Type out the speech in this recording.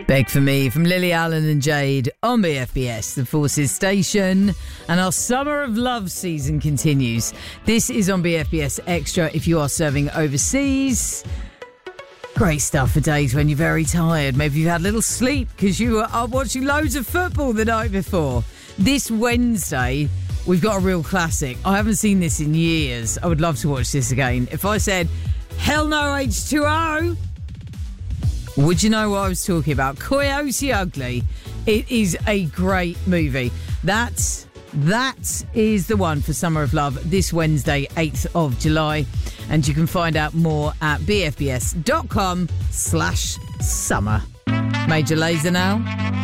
Beg for Me from Lily Allen and Jade on BFBS, the Forces station. And our Summer of Love season continues. This is on BFBS Extra if you are serving overseas. Great stuff for days when you're very tired. Maybe you've had a little sleep because you were up watching loads of football the night before. This Wednesday, we've got a real classic. I haven't seen this in years. I would love to watch this again. If I said, hell no H2O, would you know what I was talking about? Coyote Ugly. It is a great movie. That is the one for Summer of Love this Wednesday, 8th of July. And you can find out more at bfbs.com/summer. Major Lazer now.